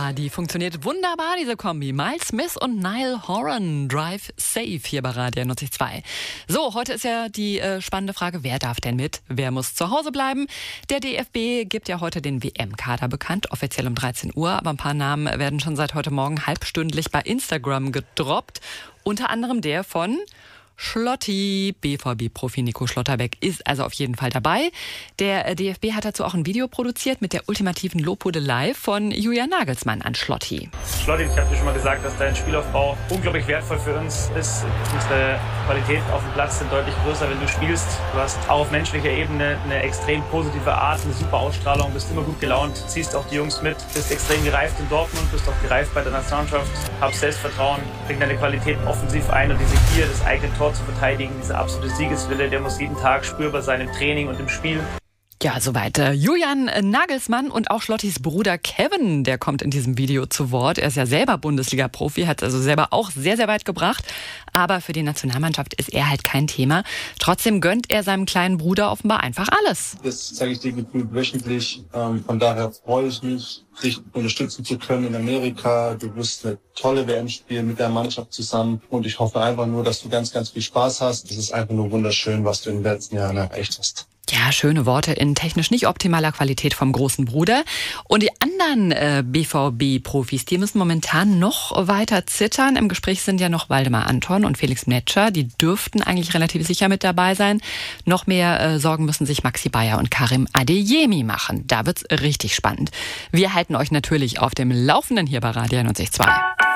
Ja, die funktioniert wunderbar, diese Kombi. Miles Smith und Niall Horan, Drive Safe hier bei Radio 92.2. So, heute ist ja die spannende Frage, wer darf denn mit? Wer muss zu Hause bleiben? Der DFB gibt ja heute den WM-Kader bekannt, offiziell um 13 Uhr. Aber ein paar Namen werden schon seit heute Morgen halbstündlich bei Instagram gedroppt. Unter anderem der von Schlotti. BVB-Profi Nico Schlotterbeck ist also auf jeden Fall dabei. Der DFB hat dazu auch ein Video produziert mit der ultimativen Lobhudelei von Julian Nagelsmann an Schlotti. Schlotti, ich habe dir schon mal gesagt, dass dein Spielaufbau unglaublich wertvoll für uns ist. Unsere Qualität auf dem Platz sind deutlich größer, wenn du spielst. Du hast auch auf menschlicher Ebene eine extrem positive Art, eine super Ausstrahlung, bist immer gut gelaunt, ziehst auch die Jungs mit, bist extrem gereift in Dortmund, bist auch gereift bei der Nationalmannschaft, hab Selbstvertrauen, bring deine Qualität offensiv ein und diese Gier, das eigene Tor zu verteidigen, dieser absolute Siegeswille, der muss jeden Tag spürbar sein im Training und im Spiel. Ja, soweit Julian Nagelsmann und auch Schlottis Bruder Kevin, der kommt in diesem Video zu Wort. Er ist ja selber Bundesliga-Profi, hat es also selber auch sehr, sehr weit gebracht. Aber für die Nationalmannschaft ist er halt kein Thema. Trotzdem gönnt er seinem kleinen Bruder offenbar einfach alles. Das zeige ich dir gefühlt wöchentlich. Von daher freue ich mich, dich unterstützen zu können in Amerika. Du wirst eine tolle WM spielen mit der Mannschaft zusammen. Und ich hoffe einfach nur, dass du ganz, ganz viel Spaß hast. Es ist einfach nur wunderschön, was du in den letzten Jahren erreicht hast. Ja, schöne Worte in technisch nicht optimaler Qualität vom großen Bruder. Und die anderen BVB-Profis, die müssen momentan noch weiter zittern. Im Gespräch sind ja noch Waldemar Anton und Felix Metscher. Die dürften eigentlich relativ sicher mit dabei sein. Noch mehr Sorgen müssen sich Maxi Bayer und Karim Adeyemi machen. Da wird's richtig spannend. Wir halten euch natürlich auf dem Laufenden hier bei Radio 92.2.